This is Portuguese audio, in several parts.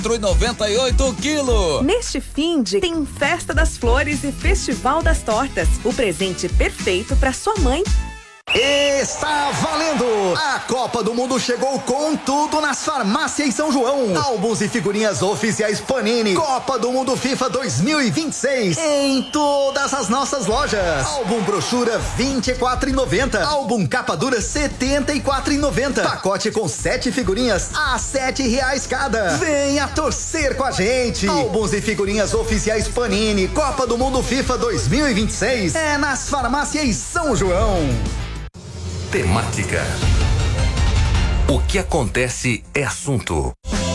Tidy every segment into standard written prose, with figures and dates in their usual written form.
4,98 o quilo. Neste fim de tem Festa das Flores e Festival das Tortas. O presente perfeito para sua mãe. Está valendo! A Copa do Mundo chegou com tudo nas farmácias São João. Álbuns e figurinhas oficiais Panini. Copa do Mundo FIFA 2026 em todas as nossas lojas. Álbum brochura R$24,90. Álbum capa dura R$74,90. Pacote com 7 figurinhas a R$7 cada. Venha torcer com a gente. Álbuns e figurinhas oficiais Panini. Copa do Mundo FIFA 2026 é nas farmácias São João. Temática. O que acontece é assunto.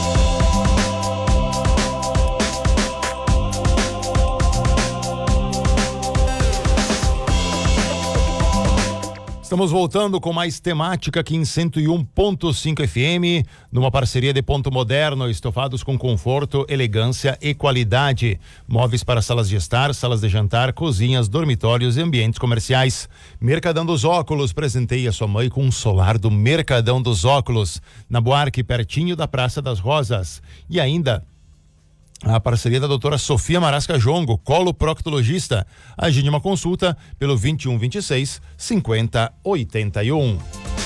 Estamos voltando com mais temática aqui em 101.5 FM, numa parceria de Ponto Moderno, estofados com conforto, elegância e qualidade. Móveis para salas de estar, salas de jantar, cozinhas, dormitórios e ambientes comerciais. Mercadão dos Óculos, presenteie a sua mãe com um solar do Mercadão dos Óculos, na Buarque, pertinho da Praça das Rosas. E ainda a parceria da doutora Sofia Marasca Jongo, coloproctologista. Agende uma consulta pelo 2126 5081.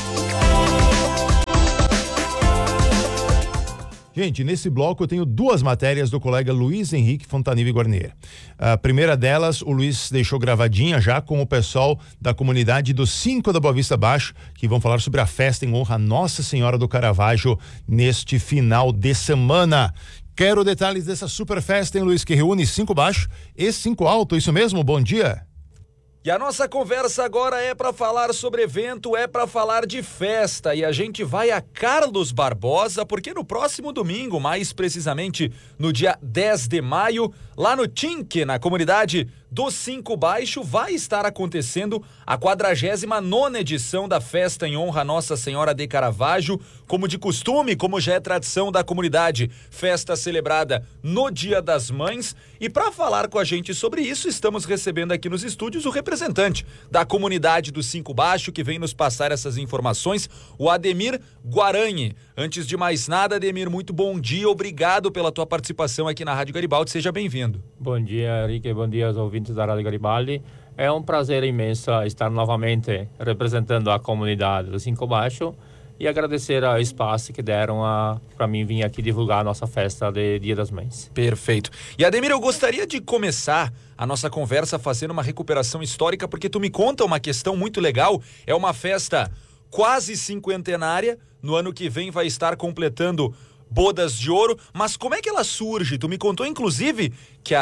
Gente, nesse bloco eu tenho duas matérias do colega Luiz Henrique Fontanive Guarnier. A primeira delas, o Luiz deixou gravadinha já com o pessoal da comunidade do 5 da Boa Vista Baixo, que vão falar sobre a festa em honra a Nossa Senhora do Caravaggio neste final de semana. Quero detalhes dessa super festa, hein, Luiz, que reúne 5 baixo e 5 alto, isso mesmo? Bom dia. E a nossa conversa agora é para falar sobre evento, é para falar de festa, e a gente vai a Carlos Barbosa, porque no próximo domingo, mais precisamente no dia 10 de maio, lá no Tinque, na comunidade do 5 Baixo, vai estar acontecendo a 49ª edição da festa em honra a Nossa Senhora de Caravaggio, como de costume, como já é tradição da comunidade. Festa celebrada no Dia das Mães. E para falar com a gente sobre isso, estamos recebendo aqui nos estúdios o representante da comunidade do 5 Baixo, que vem nos passar essas informações, o Ademir Guarani. Antes de mais nada, Ademir, muito bom dia, obrigado pela tua participação aqui na Rádio Garibaldi, seja bem-vindo. Bom dia, Henrique, bom dia aos ouvintes da Rádio Garibaldi. É um prazer imenso estar novamente representando a comunidade do 5 Baixo e agradecer o espaço que deram para mim vir aqui divulgar a nossa festa de Dia das Mães. Perfeito. E Ademir, eu gostaria de começar a nossa conversa fazendo uma recuperação histórica, porque tu me conta uma questão muito legal, é uma festa quase cinquentenária, no ano que vem vai estar completando bodas de ouro, mas como é que ela surge? Tu me contou, inclusive,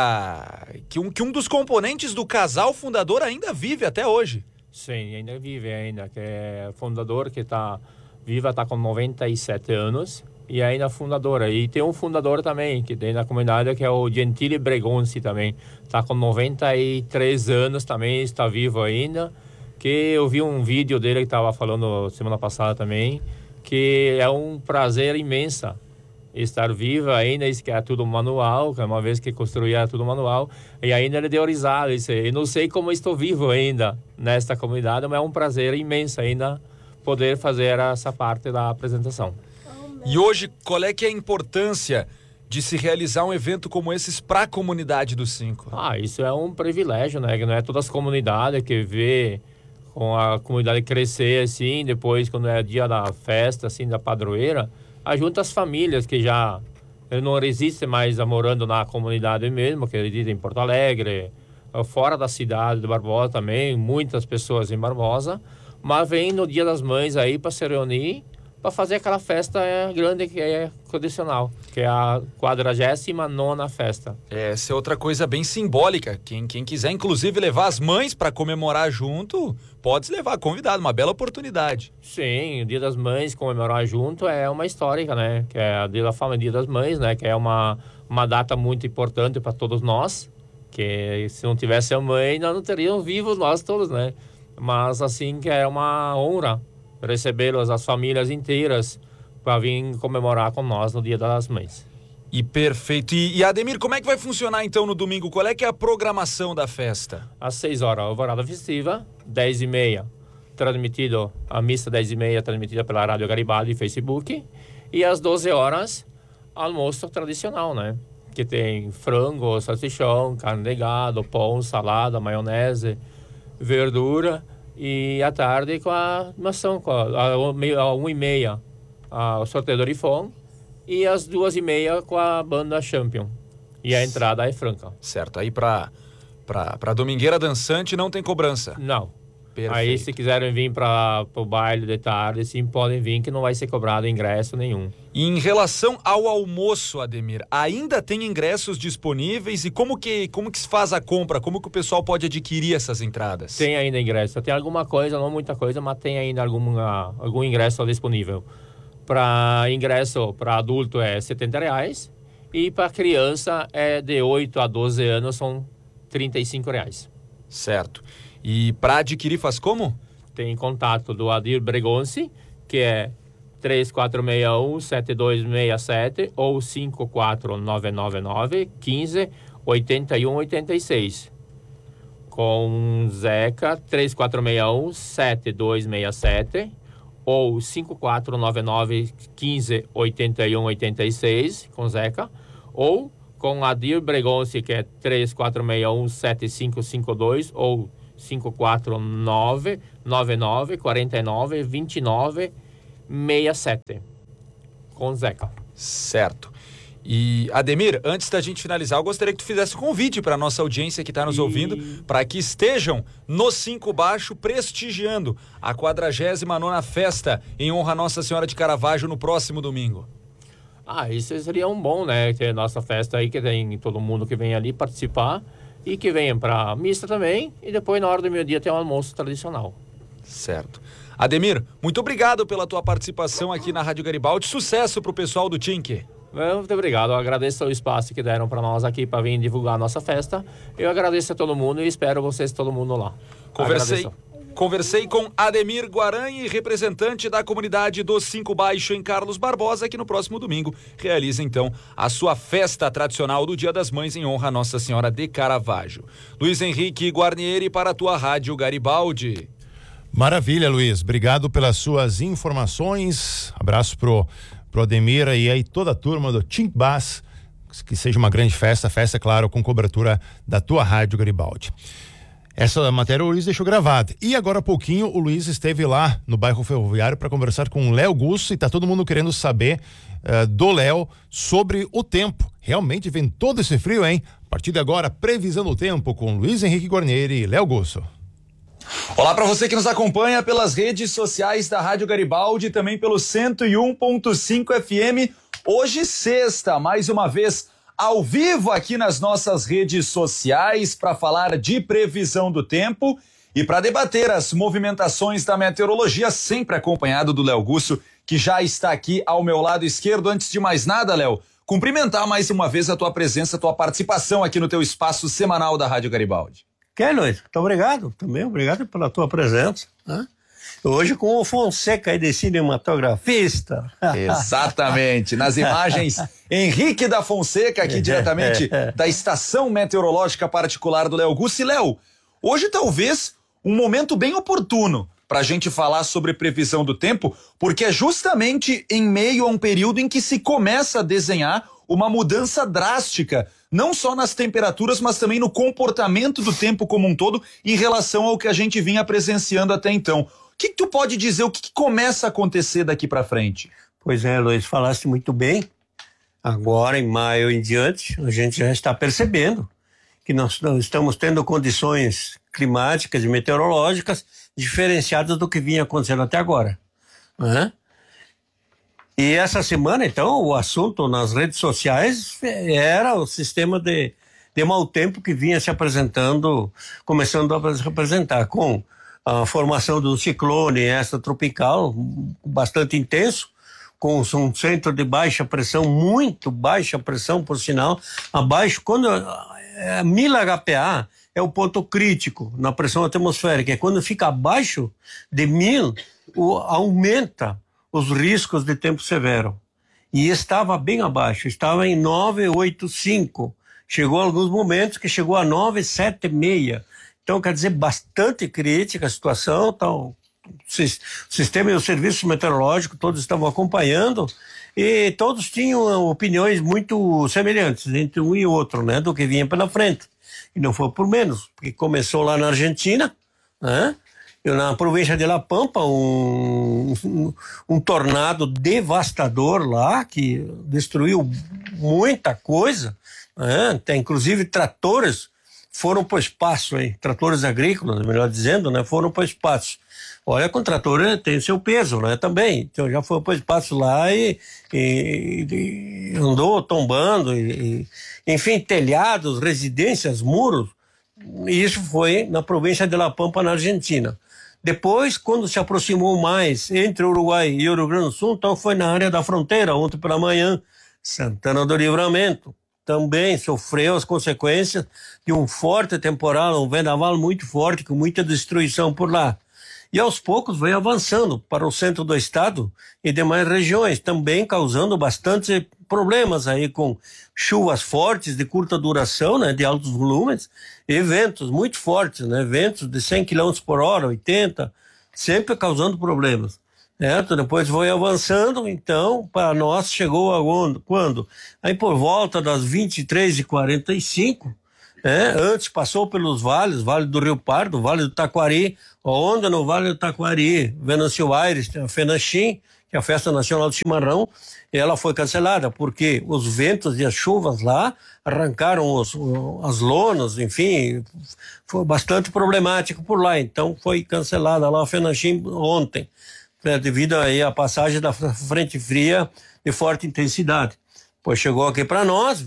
que um dos componentes do casal fundador ainda vive até hoje. Sim, ainda vive, que é fundador que está viva, está com 97 anos e ainda fundadora. E tem um fundador também, que tem na comunidade, que é o Gentile Bregonzi também. Está com 93 anos também, está vivo ainda. Que eu vi um vídeo dele que estava falando semana passada também, que é um prazer imenso estar vivo ainda, isso que é tudo manual, que uma vez que construía tudo manual, e ainda ele deu risada, disse, eu não sei como estou vivo ainda nesta comunidade, mas é um prazer imenso ainda poder fazer essa parte da apresentação. E hoje, qual é que é a importância de se realizar um evento como esses para a comunidade do 5? Isso é um privilégio, né? Que não é todas as comunidades que vê com a comunidade crescer assim, depois quando é dia da festa, assim, da padroeira, ajunta as famílias que já não resistem mais morando na comunidade mesmo, que residem em Porto Alegre, fora da cidade de Barbosa também, muitas pessoas em Barbosa, mas vem no Dia das Mães aí para se reunir, para fazer aquela festa grande que é tradicional, que é a 49ª festa. Essa é outra coisa bem simbólica. Quem quiser, inclusive, levar as mães para comemorar junto, pode levar convidado, uma bela oportunidade. Sim, o Dia das Mães, comemorar junto é uma histórica, né? Que é a Dia da Fama, Dia das Mães, né? Que é uma data muito importante para todos nós, que se não tivesse a mãe, nós não teríamos vivos nós todos, né? Mas assim, que é uma honra recebê-los, as famílias inteiras, para vir comemorar com nós no Dia das Mães. E perfeito. E Ademir, como é que vai funcionar então no domingo? Qual é que é a programação da festa? Às 6 horas, alvorada festiva, 10h30, transmitido, a missa 10h30 transmitida pela Rádio Garibaldi e Facebook. E às 12 horas, almoço tradicional, né? Que tem frango, salsichão, carne de gado, pão, salada, maionese, verdura. E à tarde com a maçã, a 1h30 o sorteio do Orifon e às 2h30 com a banda Champion. E a entrada é franca. Certo, aí pra Domingueira Dançante não tem cobrança? Não. Perfeito. Aí se quiserem vir para o baile de tarde, sim, podem vir que não vai ser cobrado ingresso nenhum. E em relação ao almoço, Ademir, ainda tem ingressos disponíveis e como que se faz a compra? Como que o pessoal pode adquirir essas entradas? Tem ainda ingresso. Tem alguma coisa, não muita coisa, mas tem ainda algum ingresso disponível. Para ingresso para adulto é R$70 e para criança é de 8 a 12 anos são R$35. Certo. E para adquirir faz como? Tem contato do Adir Bregonci, que é 3461-7267 ou 54999-15-8186. Com Zeca, 3461-7267 ou 5499-15-8186 com Zeca, ou com Adir Bregonci, que é 3461-7552 ou 549-99-49-29-27 com Zeca. Certo. E Ademir, antes da gente finalizar, eu gostaria que tu fizesse um convite para a nossa audiência que está nos ouvindo, para que estejam no 5 Baixo prestigiando a 49ª festa em honra a Nossa Senhora de Caravaggio no próximo domingo. Isso seria um bom, né? Ter a nossa festa aí, que tem todo mundo que vem ali participar. E que venham para a missa também. E depois, na hora do meio-dia, tem um almoço tradicional. Certo. Ademir, muito obrigado pela tua participação aqui na Rádio Garibaldi. Sucesso para o pessoal do Tinque. Muito obrigado. Eu agradeço o espaço que deram para nós aqui para vir divulgar a nossa festa. Eu agradeço a todo mundo e espero vocês, todo mundo lá. Conversei com Ademir Guarani, representante da comunidade do 5 Baixo em Carlos Barbosa, que no próximo domingo realiza então a sua festa tradicional do Dia das Mães em honra a Nossa Senhora de Caravaggio. Luiz Henrique Guarnieri para a tua Rádio Garibaldi. Maravilha, Luiz. Obrigado pelas suas informações. Abraço pro Ademir e aí toda a turma do Tink Bass. Que seja uma grande festa, claro, com cobertura da tua Rádio Garibaldi. Essa matéria o Luiz deixou gravada. E agora há pouquinho o Luiz esteve lá no bairro Ferroviário para conversar com o Léo Gusso e tá todo mundo querendo saber do Léo sobre o tempo. Realmente vem todo esse frio, hein? A partir de agora, previsão do tempo com Luiz Henrique Guarnieri e Léo Gusso. Olá para você que nos acompanha pelas redes sociais da Rádio Garibaldi e também pelo 101.5 FM. Hoje sexta, mais uma vez ao vivo aqui nas nossas redes sociais para falar de previsão do tempo e para debater as movimentações da meteorologia, sempre acompanhado do Léo Gusso, que já está aqui ao meu lado esquerdo. Antes de mais nada, Léo, cumprimentar mais uma vez a tua presença, a tua participação aqui no teu espaço semanal da Rádio Garibaldi. Luiz? Muito obrigado também, obrigado pela tua presença, né? Hoje com o Fonseca aí de cinematografista. Exatamente, nas imagens Henrique da Fonseca, aqui diretamente da Estação Meteorológica Particular do Léo Gusso. E Léo, hoje talvez um momento bem oportuno para a gente falar sobre previsão do tempo, porque é justamente em meio a um período em que se começa a desenhar uma mudança drástica, não só nas temperaturas, mas também no comportamento do tempo como um todo em relação ao que a gente vinha presenciando até então. O que tu pode dizer, o que começa a acontecer daqui para frente? Pois é, Luiz, falaste muito bem. Agora, em maio em diante, a gente já está percebendo que nós estamos tendo condições climáticas e meteorológicas diferenciadas do que vinha acontecendo até agora, né? E essa semana, então, o assunto nas redes sociais era o sistema de mau tempo que vinha se apresentando, começando a se apresentar com a formação do ciclone extratropical, bastante intenso, com um centro de baixa pressão, muito baixa pressão, por sinal, abaixo, quando 1000 HPA é o ponto crítico na pressão atmosférica, quando fica abaixo de 1000, aumenta os riscos de tempo severo. E estava bem abaixo, estava em 985, chegou a alguns momentos que chegou a 976, então quer dizer, bastante crítica a situação, então, sistema e o serviço meteorológico, todos estavam acompanhando e todos tinham opiniões muito semelhantes entre um e outro, né, do que vinha pela frente. E não foi por menos, porque começou lá na Argentina, né, e na província de La Pampa, um tornado devastador lá, que destruiu muita coisa, né, até inclusive tratores foram para o espaço, hein? Tratores agrícolas, melhor dizendo, né? Foram para o espaço. Olha, com trator tem o seu peso, né? Também. Então já foi para o espaço lá e andou tombando, enfim, telhados, residências, muros. E isso foi na província de La Pampa, na Argentina. Depois, quando se aproximou mais entre o Uruguai e o Rio Grande do Sul, então foi na área da fronteira, ontem pela manhã, Santana do Livramento. Também sofreu as consequências de um forte temporal, um vendaval muito forte, com muita destruição por lá. E aos poucos veio avançando para o centro do estado e demais regiões, também causando bastante problemas aí com chuvas fortes de curta duração, né, de altos volumes, e ventos muito fortes, né, ventos de 100 km por hora, 80, sempre causando problemas. Depois foi avançando, então, para nós chegou quando? Aí por volta das 23h45, antes passou pelos vales, Vale do Rio Pardo, Vale do Taquari, onde no Vale do Taquari, Venâncio Aires, tem a FENACHIM, que é a Festa Nacional do Chimarrão, e ela foi cancelada, porque os ventos e as chuvas lá arrancaram as lonas, enfim, foi bastante problemático por lá, então foi cancelada lá a FENACHIM ontem, devido aí à passagem da frente fria de forte intensidade. Pois chegou aqui para nós,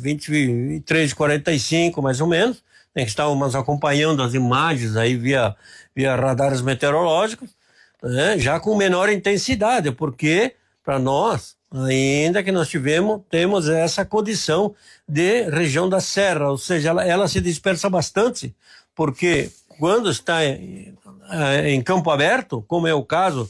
23h45 mais ou menos, né, que estávamos acompanhando as imagens aí via radares meteorológicos, né, já com menor intensidade, porque para nós, ainda que nós temos essa condição de região da serra, ou seja, ela se dispersa bastante, porque quando está em campo aberto, como é o caso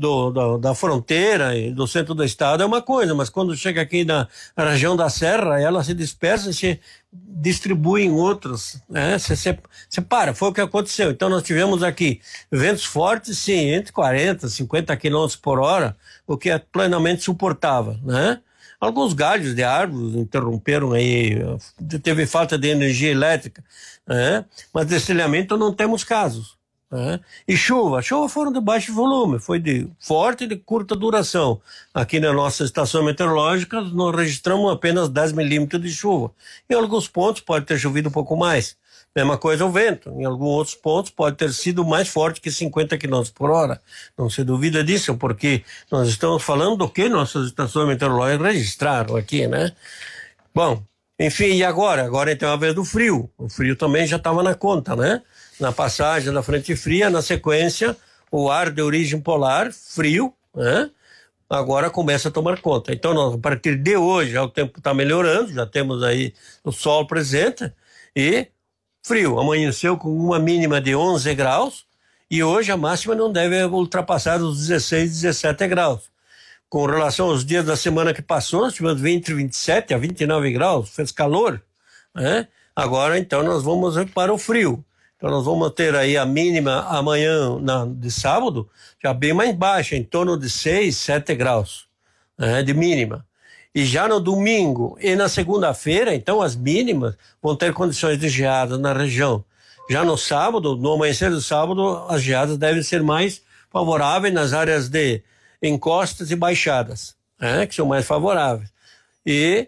da fronteira e do centro do estado, é uma coisa, mas quando chega aqui na região da serra, ela se dispersa e se distribui em outras, né? Se separa, foi o que aconteceu. Então nós tivemos aqui ventos fortes, sim, entre 40 e 50 km por hora, o que é plenamente suportável, né? Alguns galhos de árvores interromperam aí, teve falta de energia elétrica, né? Mas destelhamento não temos casos. E chuva foram de baixo volume, foi de forte e de curta duração. Aqui na nossa estação meteorológica nós registramos apenas 10 milímetros de chuva. Em alguns pontos pode ter chovido um pouco mais. Mesma coisa o vento, em alguns outros pontos pode ter sido mais forte que 50 km por hora. Não se duvida disso, porque nós estamos falando do que nossas estações meteorológicas registraram aqui, né? Bom, enfim, e agora? Agora então é a vez do frio. O frio também já estava na conta, né? Na passagem da frente fria, na sequência, o ar de origem polar, frio, né? Agora começa a tomar conta. Então, nós, a partir de hoje, o tempo está melhorando, já temos aí o sol presente e frio. Amanheceu com uma mínima de 11 graus e hoje a máxima não deve ultrapassar os 16, 17 graus. Com relação aos dias da semana que passou, nós tivemos 27 a 29 graus, fez calor, né? Agora, então, nós vamos para o frio. Então nós vamos ter aí a mínima amanhã de sábado, já bem mais baixa, em torno de 6, 7 graus, né, de mínima. E já no domingo e na segunda-feira, então as mínimas vão ter condições de geada na região. Já no sábado, no amanhecer do sábado, as geadas devem ser mais favoráveis nas áreas de encostas e baixadas, né, que são mais favoráveis. E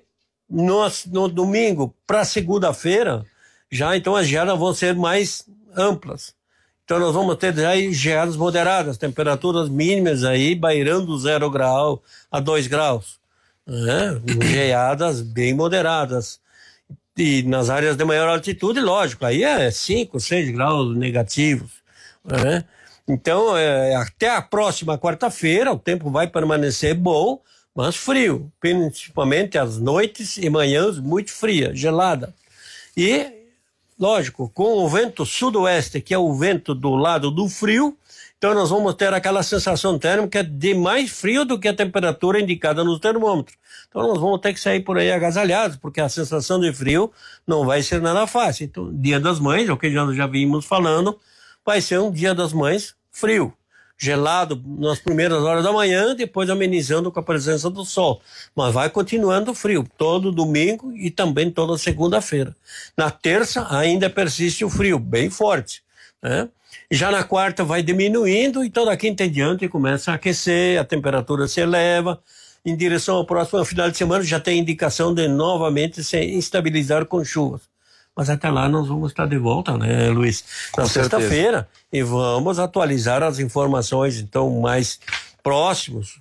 no domingo para segunda-feira, já então as geadas vão ser mais amplas. Então nós vamos ter já geadas moderadas, temperaturas mínimas aí beirando 0 grau a 2 graus. Né? Geadas bem moderadas. E nas áreas de maior altitude, lógico, aí é 5, 6 graus negativos. Né? Então, até a próxima quarta-feira, o tempo vai permanecer bom, mas frio, principalmente às noites e manhãs muito fria, gelada. E lógico, com o vento sudoeste, que é o vento do lado do frio, então nós vamos ter aquela sensação térmica de mais frio do que a temperatura indicada no termômetro. Então nós vamos ter que sair por aí agasalhados, porque a sensação de frio não vai ser nada fácil. Então, Dia das Mães, é o que já vimos falando, vai ser um Dia das Mães frio. gelado nas primeiras horas da manhã, depois amenizando com a presença do sol. Mas vai continuando frio todo domingo e também toda segunda-feira. Na terça ainda persiste o frio, bem forte, né? E já na quarta vai diminuindo e toda quinta em diante começa a aquecer, a temperatura se eleva. Em direção ao próximo final de semana já tem indicação de novamente se estabilizar com chuvas. Mas até lá nós vamos estar de volta, né, Luiz? Na sexta-feira, e vamos atualizar as informações, então, mais próximos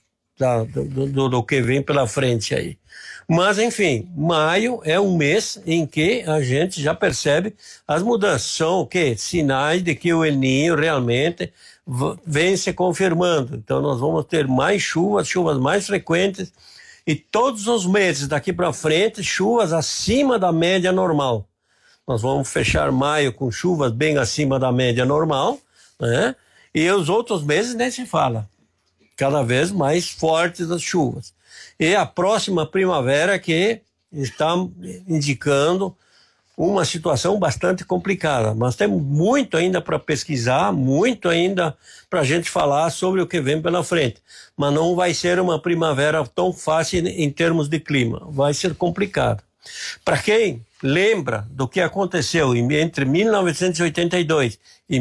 do que vem pela frente aí. Mas, enfim, maio é um mês em que a gente já percebe as mudanças. São o quê? Sinais de que o El Niño realmente vem se confirmando. Então, nós vamos ter mais chuvas mais frequentes, e todos os meses daqui para frente, chuvas acima da média normal. Nós vamos fechar maio com chuvas bem acima da média normal, né? E os outros meses nem se fala. Cada vez mais fortes as chuvas. E a próxima primavera que está indicando uma situação bastante complicada. Mas temos muito ainda para pesquisar, muito ainda para a gente falar sobre o que vem pela frente. Mas não vai ser uma primavera tão fácil em termos de clima. Vai ser complicado. Para quem lembra do que aconteceu entre 1982 e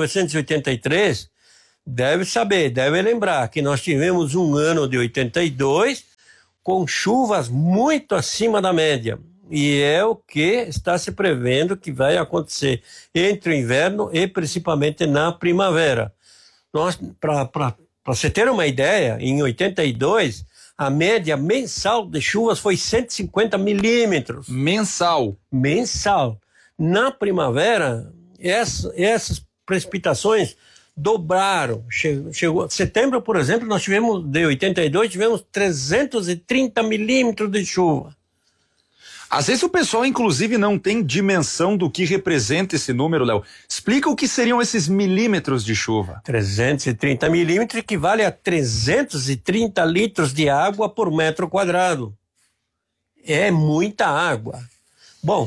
1983, deve saber, deve lembrar que nós tivemos um ano de 82 com chuvas muito acima da média. E é o que está se prevendo que vai acontecer entre o inverno e principalmente na primavera. Para você ter uma ideia, em 82, a média mensal de chuvas foi 150 milímetros. Mensal. Na primavera, essas precipitações dobraram. Chegou setembro, por exemplo, nós tivemos, de 82, tivemos 330 milímetros de chuva. Às vezes o pessoal, inclusive, não tem dimensão do que representa esse número, Léo. Explica o que seriam esses milímetros de chuva. 330 milímetros equivale a 330 litros de água por metro quadrado. É muita água. Bom,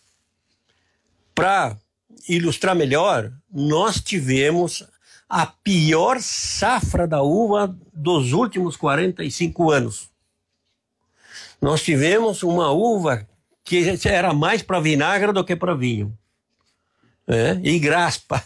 para ilustrar melhor, nós tivemos a pior safra da uva dos últimos 45 anos. Nós tivemos uma uva que era mais para vinagre do que para vinho. E graspa.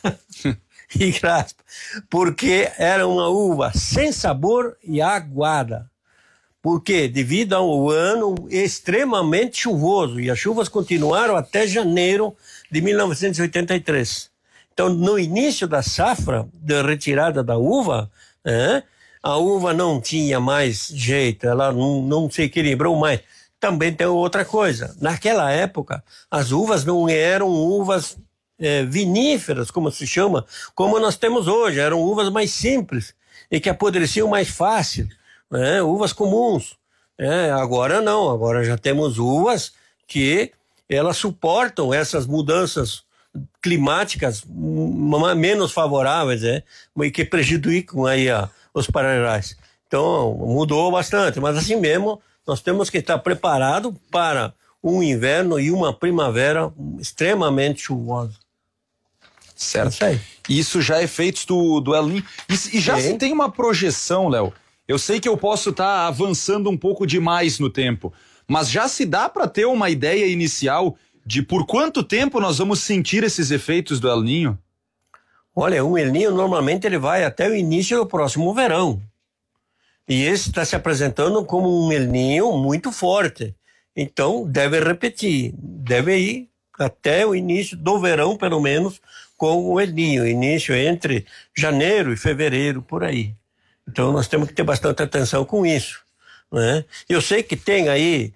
Porque era uma uva sem sabor e aguada. Por quê? Devido ao ano extremamente chuvoso. E as chuvas continuaram até janeiro de 1983. Então, no início da safra, da retirada da uva, a uva não tinha mais jeito, ela não se equilibrou mais. Também tem outra coisa. Naquela época, as uvas não eram uvas viníferas, como se chama, como nós temos hoje. Eram uvas mais simples e que apodreciam mais fácil, uvas comuns. Agora não, agora já temos uvas que elas suportam essas mudanças climáticas menos favoráveis, e que prejudicam aí os parairais. Então, mudou bastante, mas assim mesmo, nós temos que estar preparados para um inverno e uma primavera extremamente chuvosa. Certo. Isso já é efeitos do El Niño. E já se tem uma projeção, Léo. Eu sei que eu posso estar avançando um pouco demais no tempo, mas já se dá para ter uma ideia inicial de por quanto tempo nós vamos sentir esses efeitos do El Niño? Olha, o El Niño normalmente ele vai até o início do próximo verão. E esse está se apresentando como um El Niño muito forte. Então, deve repetir. Deve ir até o início do verão, pelo menos, com o El Niño. Início entre janeiro e fevereiro, por aí. Então, nós temos que ter bastante atenção com isso, né? Eu sei que tem aí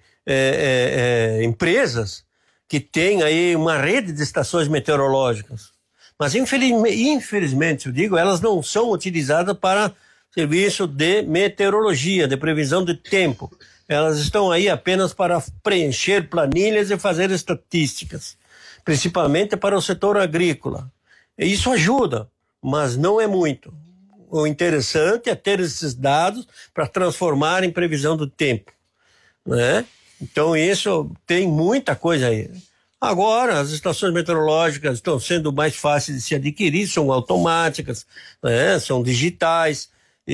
empresas que têm aí uma rede de estações meteorológicas. Mas, infelizmente, eu digo, elas não são utilizadas para serviço de meteorologia, de previsão de tempo. Elas estão aí apenas para preencher planilhas e fazer estatísticas, principalmente para o setor agrícola. E isso ajuda, mas não é muito. O interessante é ter esses dados para transformar em previsão do tempo, né? Então isso tem muita coisa aí. Agora, as estações meteorológicas estão sendo mais fáceis de se adquirir, são automáticas, né? São digitais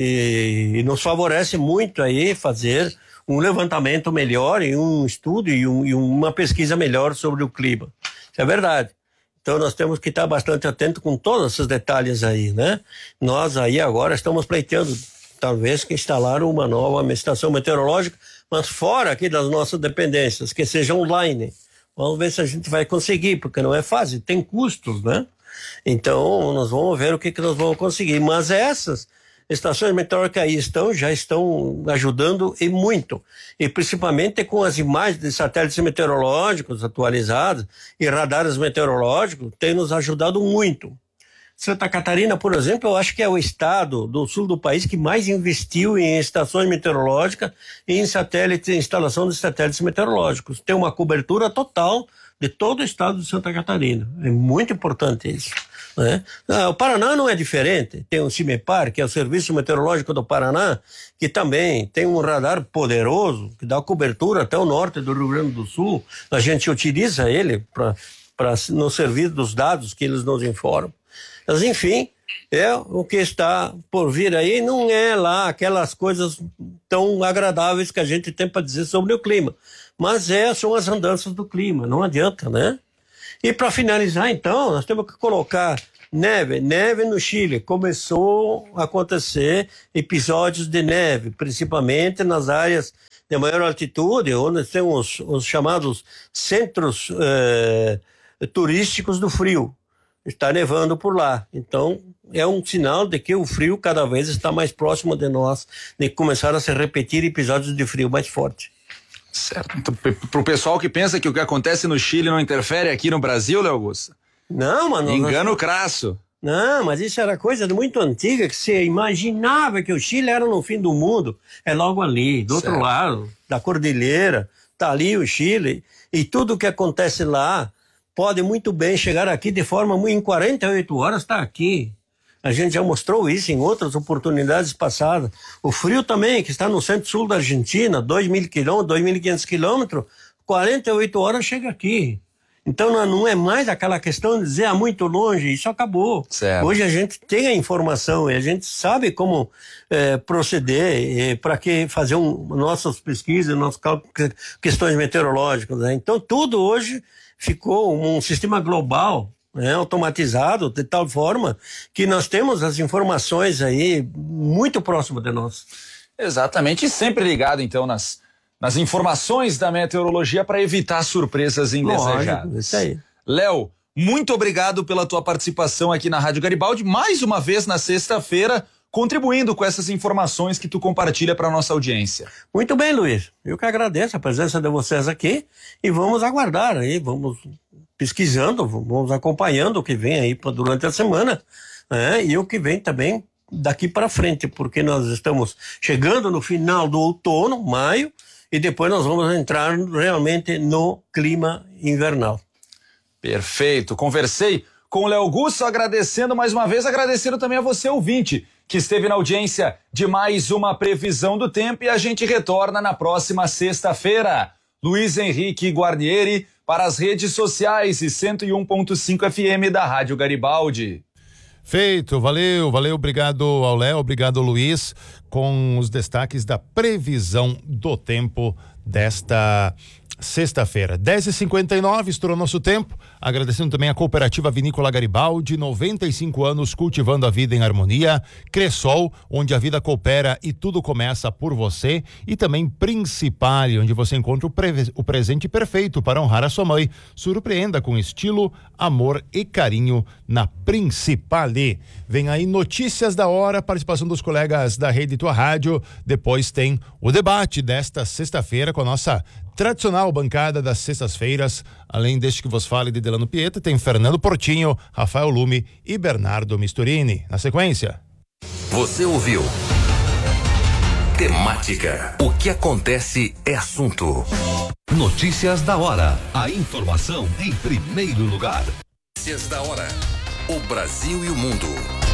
e nos favorece muito aí fazer um levantamento melhor e um estudo e uma pesquisa melhor sobre o clima. Isso é verdade. Então nós temos que estar bastante atento com todos esses detalhes aí, né? Nós aí agora estamos pleiteando, talvez, que instalar uma nova estação meteorológica, mas fora aqui das nossas dependências, que seja online. Vamos ver se a gente vai conseguir, porque não é fácil, tem custos, né? Então nós vamos ver o que nós vamos conseguir. Mas essas estações meteorológicas aí já estão ajudando e muito. E principalmente com as imagens de satélites meteorológicos atualizados e radares meteorológicos, tem nos ajudado muito. Santa Catarina, por exemplo, eu acho que é o estado do sul do país que mais investiu em estações meteorológicas e em satélites, instalação de satélites meteorológicos. Tem uma cobertura total de todo o estado de Santa Catarina. É muito importante isso, né? O Paraná não é diferente. Tem o CIMEPAR, que é o Serviço Meteorológico do Paraná, que também tem um radar poderoso, que dá cobertura até o norte do Rio Grande do Sul. A gente utiliza ele para no serviço dos dados que eles nos informam. Mas, enfim, o que está por vir aí não é lá aquelas coisas tão agradáveis que a gente tem para dizer sobre o clima. Mas são as andanças do clima, não adianta, né? E para finalizar, então, nós temos que colocar neve no Chile. Começou a acontecer episódios de neve, principalmente nas áreas de maior altitude, onde tem os chamados centros turísticos do frio. Está nevando por lá. Então, é um sinal de que o frio cada vez está mais próximo de nós, de começar a se repetir episódios de frio mais forte. Certo. Então, pro pessoal que pensa que o que acontece no Chile não interfere aqui no Brasil, Léo Augusto? Não, mano. Engano crasso. Não, mas isso era coisa muito antiga, que você imaginava que o Chile era no fim do mundo. É logo ali, do outro lado, da cordilheira, tá ali o Chile, e tudo que acontece lá pode muito bem chegar aqui de forma em 48 horas está aqui. A gente já mostrou isso em outras oportunidades passadas. O frio também, que está no centro-sul da Argentina, 2.000 quilômetros, 2.500 quilômetros, 48 horas chega aqui. Então não é mais aquela questão de dizer muito longe, isso acabou. Certo. Hoje a gente tem a informação e a gente sabe como proceder para que fazer nossas pesquisas, nossas questões meteorológicas, né? Então tudo hoje ficou um sistema global, né, automatizado, de tal forma que nós temos as informações aí muito próximas de nós. Exatamente, e sempre ligado então nas informações da meteorologia para evitar surpresas indesejadas. Lógico, isso aí. Léo, muito obrigado pela tua participação aqui na Rádio Garibaldi, mais uma vez na sexta-feira, contribuindo com essas informações que tu compartilha para nossa audiência. Muito bem, Luiz. Eu que agradeço a presença de vocês aqui e vamos aguardar aí, vamos pesquisando, vamos acompanhando o que vem aí durante a semana, né? E o que vem também daqui para frente, porque nós estamos chegando no final do outono, maio, e depois nós vamos entrar realmente no clima invernal. Perfeito. Conversei com o Léo Augusto, agradecendo mais uma vez, agradecendo também a você, ouvinte, que esteve na audiência de mais uma previsão do tempo, e a gente retorna na próxima sexta-feira. Luiz Henrique Guarnieri para as redes sociais e 101.5 FM da Rádio Garibaldi. Feito, valeu, obrigado ao Léo, obrigado ao Luiz, com os destaques da previsão do tempo desta sexta-feira. 10h59, estourou nosso tempo. Agradecendo também a Cooperativa Vinícola Garibaldi, 95 anos cultivando a vida em harmonia. Cressol, onde a vida coopera e tudo começa por você. E também Principale, onde você encontra o presente perfeito para honrar a sua mãe. Surpreenda com estilo, amor e carinho na Principale. Vem aí notícias da hora, participação dos colegas da Rede Tua Rádio. Depois tem o debate desta sexta-feira com a nossa tradicional bancada das sextas-feiras. Além deste que vos fale de Delano Pieta, tem Fernando Portinho, Rafael Lume e Bernardo Misturini. Na sequência, você ouviu Temática. O que acontece é assunto. Notícias da hora. A informação em primeiro lugar. Notícias da hora. O Brasil e o mundo.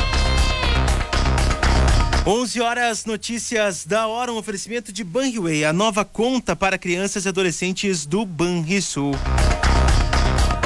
11 horas, notícias da hora, um oferecimento de Banriway, a nova conta para crianças e adolescentes do Banrisul.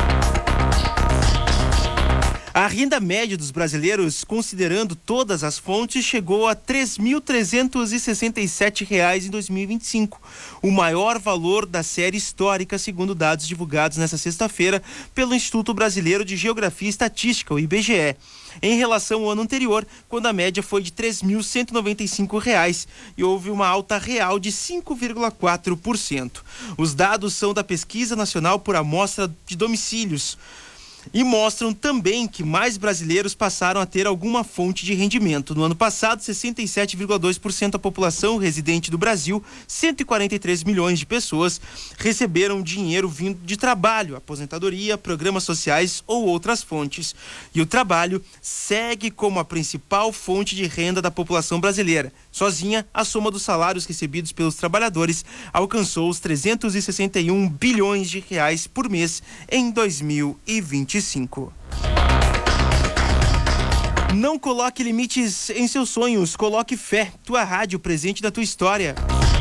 A renda média dos brasileiros, considerando todas as fontes, chegou a R$ 3.367 em 2025, o maior valor da série histórica, segundo dados divulgados nesta sexta-feira pelo Instituto Brasileiro de Geografia e Estatística, o IBGE, em relação ao ano anterior, quando a média foi de R$ 3.195 e houve uma alta real de 5,4%. Os dados são da Pesquisa Nacional por Amostra de Domicílios e mostram também que mais brasileiros passaram a ter alguma fonte de rendimento. No ano passado, 67,2% da população residente do Brasil, 143 milhões de pessoas, receberam dinheiro vindo de trabalho, aposentadoria, programas sociais ou outras fontes. E o trabalho segue como a principal fonte de renda da população brasileira. Sozinha, a soma dos salários recebidos pelos trabalhadores alcançou os 361 bilhões de reais por mês em 2025. Não coloque limites em seus sonhos, coloque fé. Tua rádio, presente da tua história.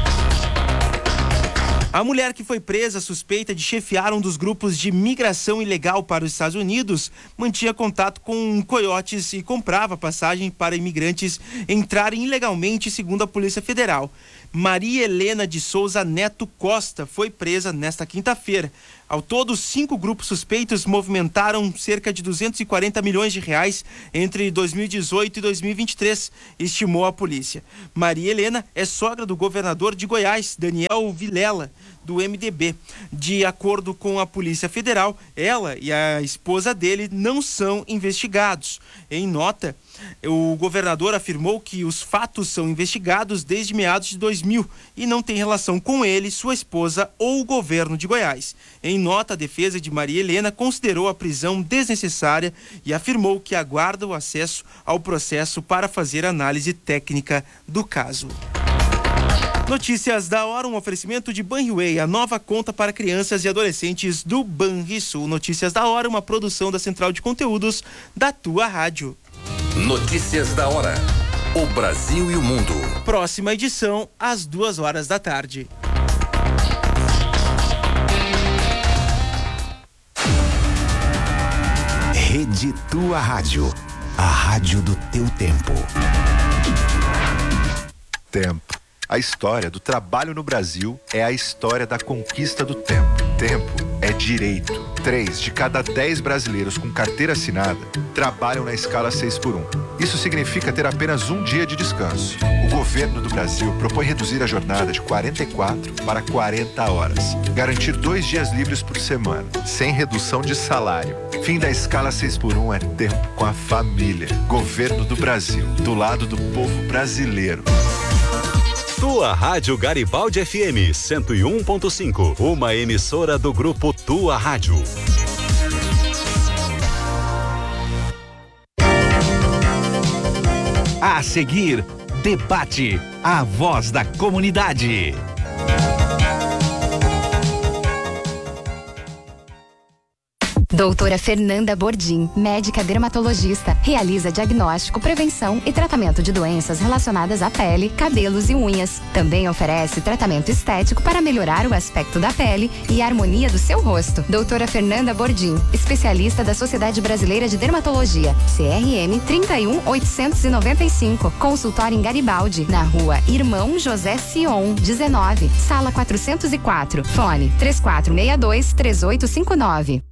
A mulher que foi presa suspeita de chefiar um dos grupos de migração ilegal para os Estados Unidos mantinha contato com coiotes e comprava passagem para imigrantes entrarem ilegalmente, segundo a Polícia Federal. Maria Helena de Souza Neto Costa foi presa nesta quinta-feira. Ao todo, 5 grupos suspeitos movimentaram cerca de 240 milhões de reais entre 2018 e 2023, estimou a polícia. Maria Helena é sogra do governador de Goiás, Daniel Vilela, do MDB. De acordo com a Polícia Federal, ela e a esposa dele não são investigados. Em nota, o governador afirmou que os fatos são investigados desde meados de 2000 e não tem relação com ele, sua esposa ou o governo de Goiás. Em nota, a defesa de Maria Helena considerou a prisão desnecessária e afirmou que aguarda o acesso ao processo para fazer análise técnica do caso. Notícias da hora, um oferecimento de Banriway, a nova conta para crianças e adolescentes do Banrisul. Notícias da hora, uma produção da Central de Conteúdos da tua rádio. Notícias da hora. O Brasil e o mundo. Próxima edição, às 14h da tarde. Rede Tua Rádio. A rádio do teu tempo. Tempo. A história do trabalho no Brasil é a história da conquista do tempo. Tempo é direito. 3 de cada 10 brasileiros com carteira assinada trabalham na escala 6x1. Isso significa ter apenas um dia de descanso. O governo do Brasil propõe reduzir a jornada de 44 para 40 horas. Garantir 2 dias livres por semana, sem redução de salário. Fim da escala 6x1 é tempo com a família. Governo do Brasil, do lado do povo brasileiro. Tua Rádio Garibaldi FM 101.5, uma emissora do grupo Tua Rádio. A seguir, debate, a voz da comunidade. Doutora Fernanda Bordim, médica dermatologista, realiza diagnóstico, prevenção e tratamento de doenças relacionadas à pele, cabelos e unhas. Também oferece tratamento estético para melhorar o aspecto da pele e a harmonia do seu rosto. Doutora Fernanda Bordim, especialista da Sociedade Brasileira de Dermatologia, CRM 31895, consultório em Garibaldi, na rua Irmão José Sion, 19, sala 404, fone 3462-3859.